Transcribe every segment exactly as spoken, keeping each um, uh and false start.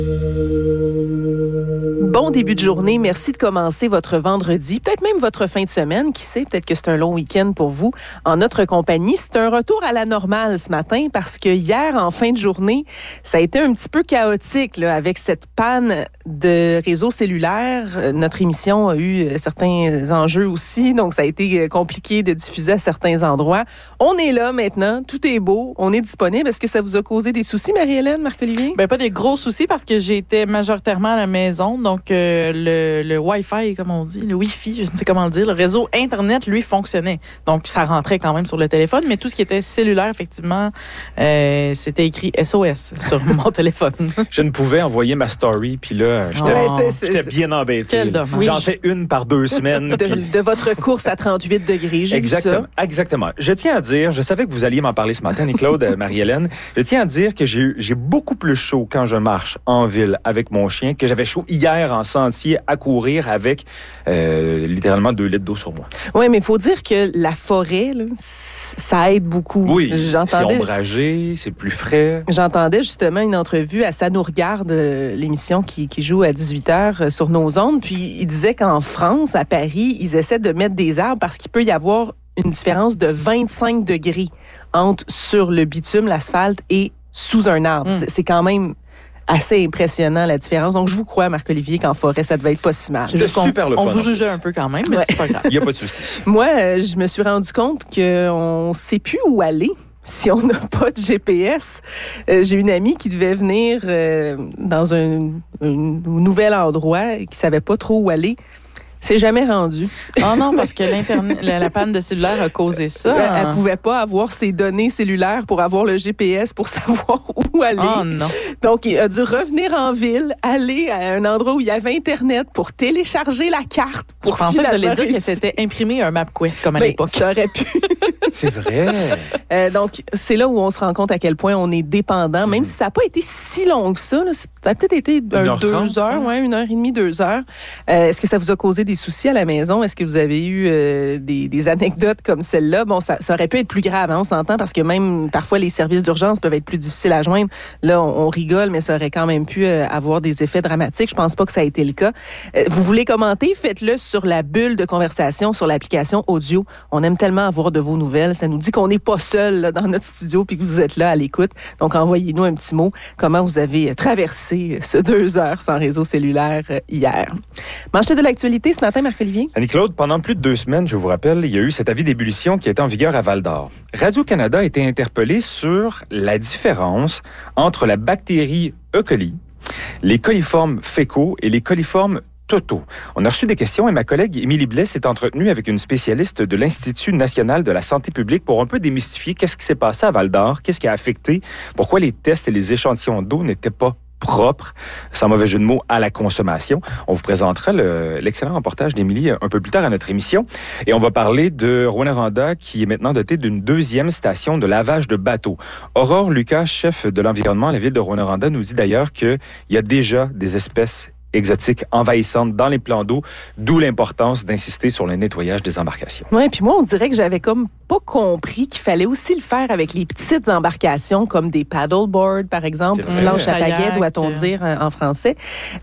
Bon début de journée. Merci de commencer votre vendredi, peut-être même votre fin de semaine. Qui sait, peut-être que c'est un long week-end pour vous en notre compagnie. C'est un retour à la normale ce matin parce que hier, en fin de journée, ça a été un petit peu chaotique là, avec cette panne de réseau cellulaire. Notre émission a eu certains enjeux aussi, donc ça a été compliqué de diffuser à certains endroits. On est là maintenant, tout est beau, on est disponible. Est-ce que ça vous a causé des soucis, Marie-Hélène, Marc-Olivier? Ben pas des gros soucis parce que j'étais majoritairement à la maison, donc euh, le, le Wi-Fi, comme on dit, le Wi-Fi, je ne sais comment le dire, le réseau Internet, lui, fonctionnait. Donc, ça rentrait quand même sur le téléphone, mais tout ce qui était cellulaire, effectivement, euh, c'était écrit S O S sur mon téléphone. Je ne pouvais envoyer ma story, puis là, j'étais, ouais, c'est, c'est, j'étais c'est, bien embêté. Quel dommage. Oui, J'en fais une par deux semaines. De, puis... de votre course à trente-huit degrés, j'ai Exactement, vu ça. exactement. Je tiens à dire, je savais que vous alliez m'en parler ce matin, Annie-Claude, Marie-Hélène. Je tiens à dire que j'ai, j'ai beaucoup plus chaud quand je marche en ville avec mon chien que j'avais chaud hier en sentier à courir avec euh, littéralement deux litres d'eau sur moi. Oui, mais il faut dire que la forêt, là, ça aide beaucoup. Oui, J'entendais, c'est ombragé, c'est plus frais. J'entendais justement une entrevue à Ça nous regarde, euh, l'émission qui, qui joue à dix-huit heures euh, sur nos ondes, puis il disait qu'en France, à Paris, ils essaient de mettre des arbres parce qu'il peut y avoir une différence de vingt-cinq degrés entre sur le bitume, l'asphalte et sous un arbre. Mm. C'est, c'est quand même assez impressionnant, la différence. Donc, je vous crois, Marc-Olivier, qu'en forêt, ça devait être pas si mal. C'était super le fun. On vous jugeait un peu quand même, mais ouais. C'est pas grave. Il n'y a pas de souci. Moi, euh, je me suis rendu compte qu'on ne sait plus où aller si on n'a pas de G P S. Euh, j'ai une amie qui devait venir euh, dans un, un nouvel endroit et qui ne savait pas trop où aller. C'est jamais rendu. Oh non, parce que l'internet, la, la panne de cellulaire a causé ça. Elle, elle pouvait pas avoir ses données cellulaires pour avoir le G P S pour savoir où aller. Oh non. Donc, il a dû revenir en ville, aller à un endroit où il y avait Internet pour télécharger la carte. Pour Je pensais que tu allais dire que c'était imprimé un MapQuest comme à ben, l'époque. Ça aurait pu. C'est vrai. Euh, donc, c'est là où on se rend compte à quel point on est dépendant, même mmh. si ça n'a pas été si long que ça. Là, ça a peut-être été un, deux heures, ouais, une heure et demie, deux heures. Euh, est-ce que ça vous a causé des soucis à la maison? Est-ce que vous avez eu euh, des, des anecdotes comme celle-là? Bon, ça, ça aurait pu être plus grave, hein, on s'entend, parce que même parfois les services d'urgence peuvent être plus difficiles à joindre. Là, on, on rigole, mais ça aurait quand même pu euh, avoir des effets dramatiques. Je pense pas que ça a été le cas. Euh, vous voulez commenter? Faites-le sur la bulle de conversation, sur l'application audio. On aime tellement avoir de vos nouvelles. Ça nous dit qu'on n'est pas seul là, dans notre studio puis que vous êtes là à l'écoute. Donc, envoyez-nous un petit mot. Comment vous avez traversé ce deux heures sans réseau cellulaire euh, hier? Manchette de l'actualité ce matin, Marc-Olivier? Annie-Claude, pendant plus de deux semaines, je vous rappelle, il y a eu cet avis d'ébullition qui était en vigueur à Val-d'Or. Radio-Canada a été interpellé sur la différence entre la bactérie E. coli, les coliformes fécaux et les coliformes totaux. On a reçu des questions et ma collègue Émilie Blais s'est entretenue avec une spécialiste de l'Institut national de la santé publique pour un peu démystifier qu'est-ce qui s'est passé à Val-d'Or, qu'est-ce qui a affecté, pourquoi les tests et les échantillons d'eau n'étaient pas propre, sans mauvais jeu de mots, à la consommation. On vous présentera le, l'excellent reportage d'Émilie un peu plus tard à notre émission. Et on va parler de Rouyn-Noranda, qui est maintenant doté d'une deuxième station de lavage de bateaux. Aurore Lucas, chef de l'environnement à la ville de Rouyn-Noranda, nous dit d'ailleurs qu'il y a déjà des espèces exotiques envahissantes dans les plans d'eau, d'où l'importance d'insister sur le nettoyage des embarcations. Oui, puis moi, on dirait que j'avais comme pas compris qu'il fallait aussi le faire avec les petites embarcations, comme des paddleboards, par exemple, planche à pagaie, doit-on dire en français.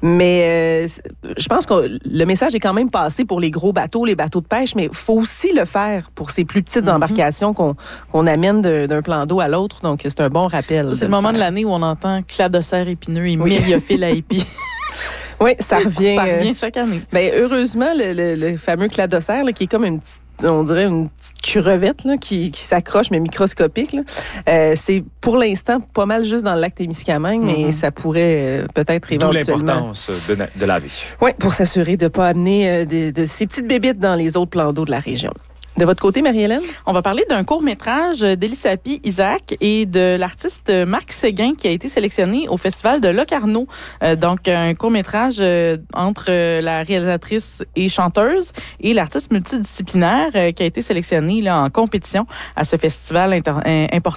Mais euh, je pense que le message est quand même passé pour les gros bateaux, les bateaux de pêche, mais il faut aussi le faire pour ces plus petites mm-hmm. embarcations qu'on, qu'on amène de, d'un plan d'eau à l'autre. Donc, c'est un bon rappel. Ça, c'est le, le moment de l'année où on entend cladocère épineux et oui. myriophile à épis. Oui, ça revient. Ça revient chaque année. Bien, heureusement, le, le, le fameux cladocère, là, qui est comme une petite, on dirait une petite crevette là, qui, qui s'accroche, mais microscopique. Là. Euh, c'est pour l'instant pas mal juste dans le lac Témiscamingue, mm-hmm. mais ça pourrait euh, peut-être éventuellement... D'où l'importance de, de laver. Oui, pour s'assurer de ne pas amener euh, de, de ces petites bébites dans les autres plans d'eau de la région. De votre côté, Marie-Hélène? On va parler d'un court-métrage d'Elisapie Isaac et de l'artiste Marc Séguin qui a été sélectionné au Festival de Locarno. Euh, donc, un court-métrage euh, entre la réalisatrice et chanteuse et l'artiste multidisciplinaire euh, qui a été sélectionné là, en compétition à ce festival inter- important